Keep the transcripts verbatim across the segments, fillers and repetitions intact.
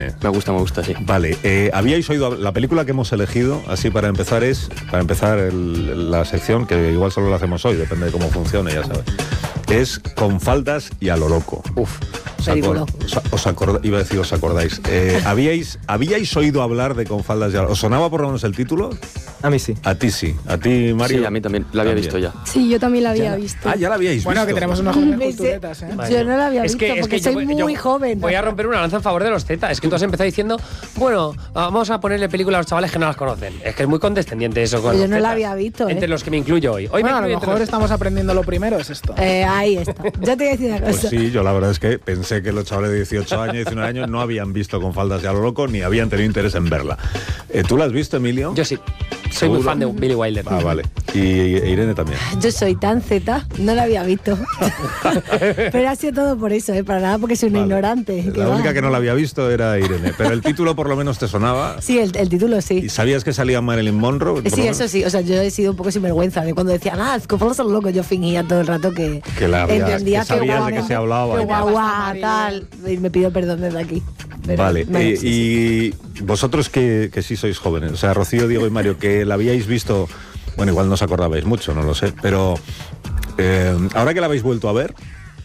Me gusta, me gusta, sí. Vale, eh, ¿habíais oído? La película que hemos elegido, así para empezar, es, para empezar el, la sección, que igual solo la hacemos hoy, depende de cómo funcione, ya sabes, es Con faldas y a lo loco. Uf, os, acor, os, os acordáis, iba a decir, os acordáis. Eh, ¿habíais, ¿Habíais oído hablar de Con faldas y a lo loco? ¿Os sonaba por lo menos el título? A mí sí. A ti sí. ¿A ti, Mario? Sí, a mí también. La había también. visto ya. Sí, yo también la había ya, visto. Ah, ya la habíais bueno, visto. Bueno, que tenemos unos jóvenes culturetas, ¿eh? Vale. Yo no la había es visto que, es porque que soy yo, muy yo joven. Voy a romper una lanza en favor de los Z. Es que tú has empezado diciendo, bueno, vamos a ponerle películas a los chavales que no las conocen. Es que es muy condescendiente eso con Yo los no la Zetas. había visto, ¿eh? Entre los que me incluyo hoy. Hoy bueno, me a lo incluyo mejor entre estamos aprendiendo lo primero, es esto. Eh, ahí está. Yo te voy a decir una cosa. Pues sí, yo la verdad es que pensé que los chavales de dieciocho años, diecinueve años no habían visto Con faldas y a lo loco ni habían tenido interés en verla. Eh, ¿Tú la has visto, Emilio? Yo sí. Soy muy fan de Billy Wilder. Ah, vale. Y, y Irene también. Yo soy tan Z, no la había visto. Pero ha sido todo por eso, ¿eh? Para nada porque soy una Vale. ignorante. La va. única que no la había visto era Irene. Pero el título por lo menos te sonaba. Sí, el, el título sí. ¿Y sabías que salía Marilyn Monroe? Por Sí, lo eso menos? sí. O sea, yo he sido un poco sinvergüenza de cuando decían, ah, Con faldas y a lo loco, yo fingía todo el rato que, Que la habías- entendía que sabías guau, de qué se hablaba. que guau, guau, Marilyn. tal. Y me pido perdón desde aquí. Pero, Vale. bueno, Eh, sí, sí. y vosotros que, que sí sois jóvenes, o sea, Rocío, Diego y Mario, que la habíais visto, bueno, igual no os acordabais mucho, no lo sé, pero eh, ahora que la habéis vuelto a ver,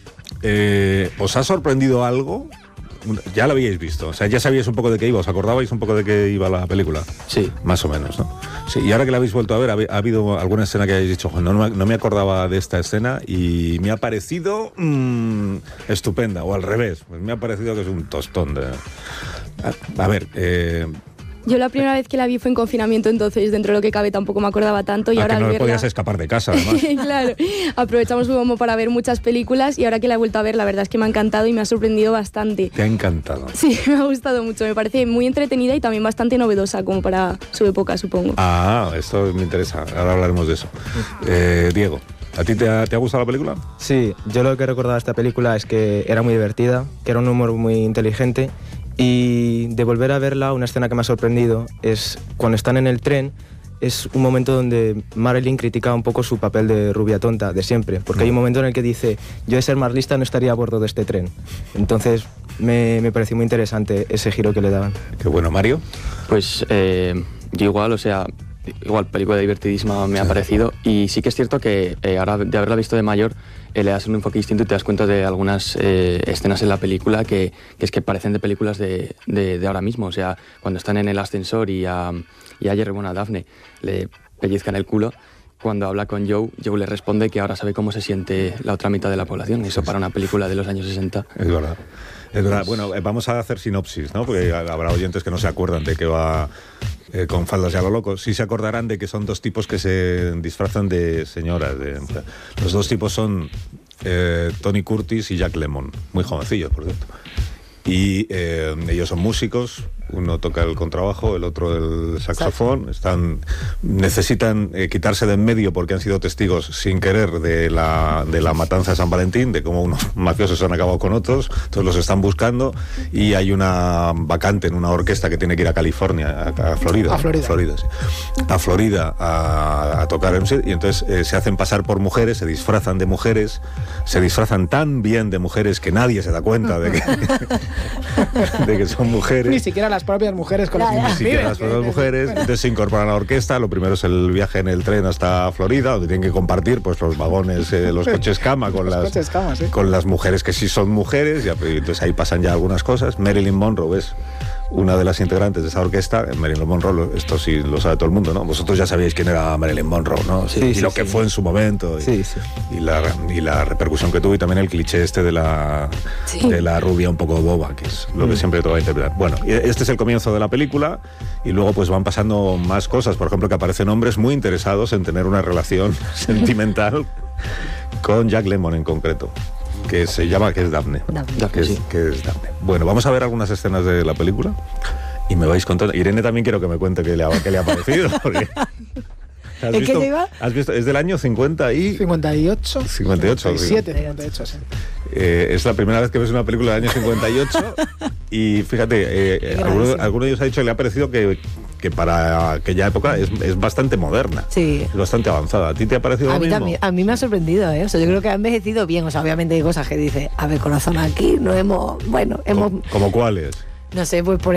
eh, ¿os ha sorprendido algo? Ya la habíais visto, o sea, ya sabíais un poco de qué iba, ¿os acordabais un poco de qué iba la película? Sí. Más o menos, ¿no? Sí, y ahora que la habéis vuelto a ver, ¿ha, ha habido alguna escena que hayáis dicho, no, no, no me acordaba de esta escena y me ha parecido mmm, estupenda, o al revés, pues me ha parecido que es un tostón de... A, a ver, eh... Yo la primera vez que la vi fue en confinamiento, entonces dentro de lo que cabe tampoco me acordaba tanto. Y ah, ahora que no al le verla... podías escapar de casa, además. Claro, aprovechamos como para ver muchas películas y ahora que la he vuelto a ver, la verdad es que me ha encantado y me ha sorprendido bastante. Te ha encantado. Sí, me ha gustado mucho, me parece muy entretenida y también bastante novedosa como para su época, supongo. Ah, esto me interesa, ahora hablaremos de eso. Eh, Diego, ¿a ti te ha, te ha gustado la película? Sí, yo lo que recordaba de esta película es que era muy divertida, que era un humor muy inteligente. Y de volver a verla, una escena que me ha sorprendido es cuando están en el tren, es un momento donde Marilyn critica un poco su papel de rubia tonta de siempre, porque hay un momento en el que dice, yo de ser más lista no estaría a bordo de este tren. Entonces me, me pareció muy interesante ese giro que le daban. Qué bueno, Mario. Pues eh, yo igual, o sea, igual película divertidísima me ha parecido, y sí que es cierto que eh, ahora de haberla visto de mayor eh, le das un enfoque distinto y te das cuenta de algunas eh, escenas en la película que, que es que parecen de películas de, de, de ahora mismo, o sea, cuando están en el ascensor y a, y a Jerry, bueno, a Daphne le pellizcan el culo. Cuando habla con Joe, Joe le responde que ahora sabe cómo se siente la otra mitad de la población. Eso para una película de los años sesenta. Es verdad. Es verdad. Bueno, eh, vamos a hacer sinopsis, ¿no? Porque habrá oyentes que no se acuerdan de que va eh, Con faldas y a lo loco. Sí se acordarán de que son dos tipos que se disfrazan de señoras. De, los dos tipos son eh, Tony Curtis y Jack Lemmon. Muy jovencillos, por cierto. Y eh, ellos son músicos, uno toca el contrabajo, el otro el saxofón. Están, necesitan eh, quitarse de en medio porque han sido testigos sin querer de la, de la matanza de San Valentín, de cómo unos mafiosos han acabado con otros, entonces los están buscando y hay una vacante en una orquesta que tiene que ir a California, a, a Florida. A Florida. Florida sí. A Florida a, a tocar M C y entonces eh, se hacen pasar por mujeres, se disfrazan de mujeres, se disfrazan tan bien de mujeres que nadie se da cuenta de que... de que son mujeres. Ni siquiera las propias mujeres con las que Ni viven, siquiera las propias que- mujeres. Entonces se incorporan a la orquesta. Lo primero es el viaje en el tren hasta Florida, donde tienen que compartir pues los vagones, eh, los coches cama con Los las coches cama, sí. con las mujeres que sí son mujeres. Y entonces ahí pasan ya algunas cosas. Marilyn Monroe es una de las integrantes de esa orquesta. Marilyn Monroe, esto sí lo sabe todo el mundo, ¿no? Vosotros ya sabíais quién era Marilyn Monroe, ¿no? Sí, y sí, lo sí. que fue en su momento. Y, Sí, sí. y la, y la repercusión que tuvo y también el cliché este de la, Sí. de la rubia un poco boba, que es lo que siempre te va a interpretar. Bueno, y este es el comienzo de la película y luego pues van pasando más cosas. Por ejemplo, que aparecen hombres muy interesados en tener una relación sentimental con Jack Lemmon en concreto, que se llama, que es Daphne. Daphne. Que es, Sí. que es Daphne. Bueno, vamos a ver algunas escenas de la película y me vais contando. Irene también quiero que me cuente qué le ha, qué le ha parecido. Porque... ¿Has ¿En qué visto? lleva? ¿Has visto? Es del año cincuenta y... cincuenta y ocho. cincuenta y ocho, cincuenta y siete, cincuenta y ocho, sí. Eh, es la primera vez que ves una película del año cincuenta y ocho y fíjate, eh, eh, alguno, alguno de ellos ha dicho que le ha parecido que, que para aquella época es, es bastante moderna, Sí. es bastante avanzada. ¿A ti te ha parecido A lo mí, mismo? también, a mí me ha sorprendido, ¿eh? O sea, yo creo que ha envejecido bien. O sea, obviamente hay cosas que dice, a ver, corazón, aquí no hemos... Bueno, hemos... ¿Como, como cuáles? No sé, pues por